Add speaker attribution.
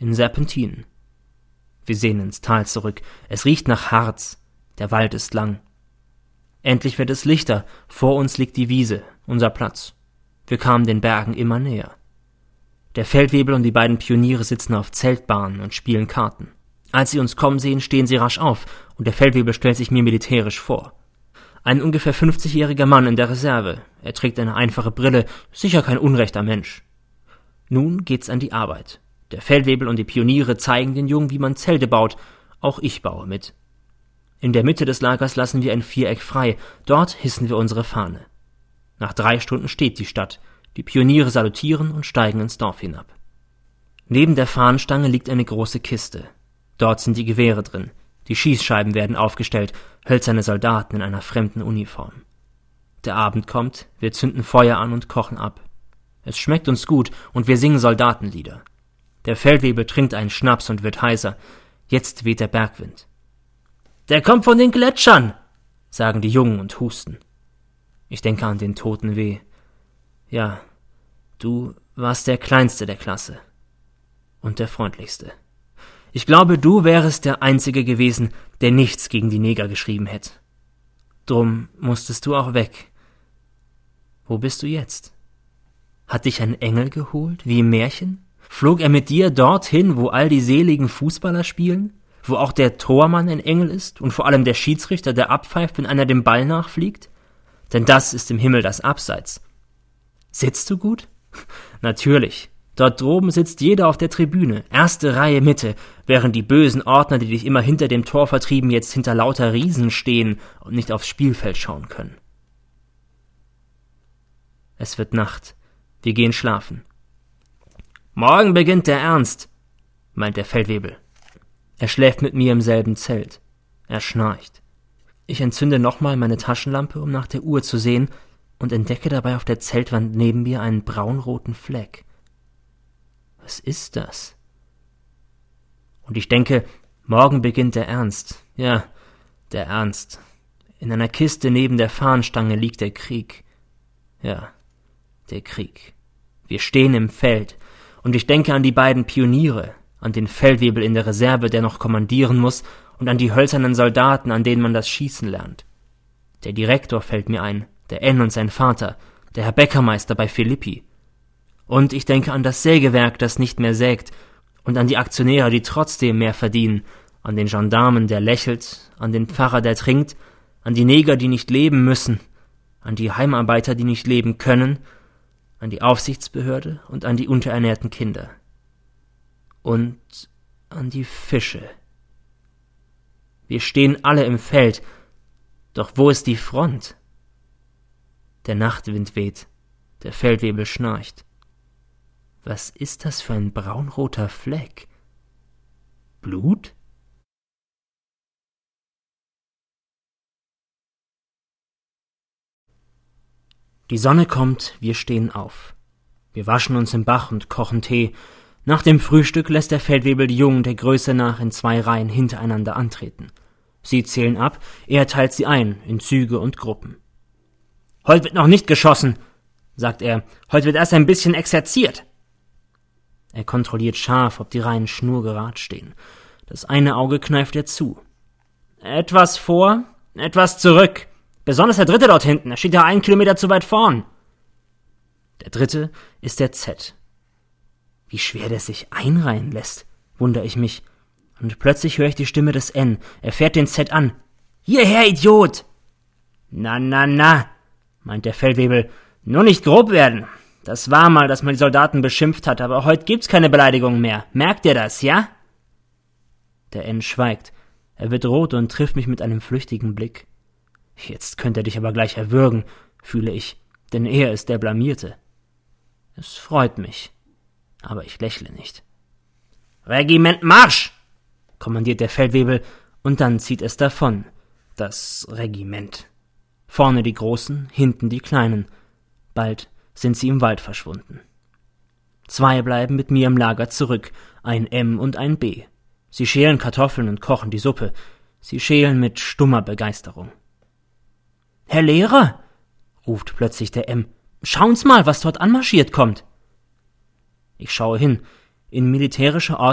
Speaker 1: in Serpentinen. Wir sehen ins Tal zurück. Es riecht nach Harz. Der Wald ist lang. Endlich wird es lichter. Vor uns liegt die Wiese, unser Platz. Wir kamen den Bergen immer näher. Der Feldwebel und die beiden Pioniere sitzen auf Zeltbahnen und spielen Karten. Als sie uns kommen sehen, stehen sie rasch auf und der Feldwebel stellt sich mir militärisch vor. Ein ungefähr 50-jähriger Mann in der Reserve. Er trägt eine einfache Brille, sicher kein unrechter Mensch. Nun geht's an die Arbeit. Der Feldwebel und die Pioniere zeigen den Jungen, wie man Zelte baut. Auch ich baue mit. In der Mitte des Lagers lassen wir ein Viereck frei. Dort hissen wir unsere Fahne. Nach 3 Stunden steht die Stadt. Die Pioniere salutieren und steigen ins Dorf hinab. Neben der Fahnenstange liegt eine große Kiste. Dort sind die Gewehre drin. Die Schießscheiben werden aufgestellt, hölzerne Soldaten in einer fremden Uniform. Der Abend kommt, wir zünden Feuer an und kochen ab. Es schmeckt uns gut und wir singen Soldatenlieder. Der Feldwebel trinkt einen Schnaps und wird heiser. Jetzt weht der Bergwind. »Der kommt von den Gletschern«, sagen die Jungen und husten. Ich denke an den toten W. Ja, du warst der Kleinste der Klasse. Und der Freundlichste. Ich glaube, du wärest der Einzige gewesen, der nichts gegen die Neger geschrieben hätte. Drum musstest du auch weg. Wo bist du jetzt? Hat dich ein Engel geholt, wie im Märchen? Flog er mit dir dorthin, wo all die seligen Fußballer spielen? Wo auch der Tormann ein Engel ist und vor allem der Schiedsrichter, der abpfeift, wenn einer dem Ball nachfliegt? Denn das ist im Himmel das Abseits. Sitzt du gut? Natürlich. Dort droben sitzt jeder auf der Tribüne, 1. Reihe Mitte, während die bösen Ordner, die dich immer hinter dem Tor vertrieben, jetzt hinter lauter Riesen stehen und nicht aufs Spielfeld schauen können. Es wird Nacht. Wir gehen schlafen. »Morgen beginnt der Ernst«, meint der Feldwebel. Er schläft mit mir im selben Zelt. Er schnarcht. Ich entzünde nochmal meine Taschenlampe, um nach der Uhr zu sehen, und entdecke dabei auf der Zeltwand neben mir einen braunroten Fleck. Was ist das? Und ich denke, morgen beginnt der Ernst. Ja, der Ernst. In einer Kiste neben der Fahnenstange liegt der Krieg. Ja, der Krieg. Wir stehen im Feld. Und ich denke an die beiden Pioniere, an den Feldwebel in der Reserve, der noch kommandieren muss, und an die hölzernen Soldaten, an denen man das Schießen lernt. Der Direktor fällt mir ein, der N. und sein Vater, der Herr Bäckermeister bei Philippi. Und ich denke an das Sägewerk, das nicht mehr sägt, und an die Aktionäre, die trotzdem mehr verdienen, an den Gendarmen, der lächelt, an den Pfarrer, der trinkt, an die Neger, die nicht leben müssen, an die Heimarbeiter, die nicht leben können, an die Aufsichtsbehörde und an die unterernährten Kinder. Und an die Fische. Wir stehen alle im Feld, doch wo ist die Front? Der Nachtwind weht, der Feldwebel schnarcht. Was ist das für ein braunroter Fleck? Blut? Die Sonne kommt, wir stehen auf. Wir waschen uns im Bach und kochen Tee. Nach dem Frühstück lässt der Feldwebel die Jungen der Größe nach in 2 Reihen hintereinander antreten. Sie zählen ab, er teilt sie ein in Züge und Gruppen. »Heute wird noch nicht geschossen«, sagt er, »heute wird erst ein bisschen exerziert.« Er kontrolliert scharf, ob die Reihen schnurgerad stehen. Das eine Auge kneift er zu. »Etwas vor, etwas zurück. Besonders der Dritte dort hinten, er steht ja 1 Kilometer zu weit vorn.« Der Dritte ist der Z. Wie schwer der sich einreihen lässt, wundere ich mich. Und plötzlich höre ich die Stimme des N. Er fährt den Z an. »Hierher, Idiot!« »Na, meint der Feldwebel, nur nicht grob werden. Das war mal, dass man die Soldaten beschimpft hat, aber heute gibt's keine Beleidigungen mehr. Merkt ihr das, ja?« Der N schweigt. Er wird rot und trifft mich mit einem flüchtigen Blick. Jetzt könnte er dich aber gleich erwürgen, fühle ich, denn er ist der Blamierte. Es freut mich, aber ich lächle nicht. »Regiment Marsch!« kommandiert der Feldwebel, und dann zieht es davon, das Regiment. Vorne die Großen, hinten die Kleinen. Bald sind sie im Wald verschwunden. 2 bleiben mit mir im Lager zurück, ein M und ein B. Sie schälen Kartoffeln und kochen die Suppe. Sie schälen mit stummer Begeisterung. »Herr Lehrer«, ruft plötzlich der M, »schauen's mal, was dort anmarschiert kommt.« Ich schaue hin. In militärischer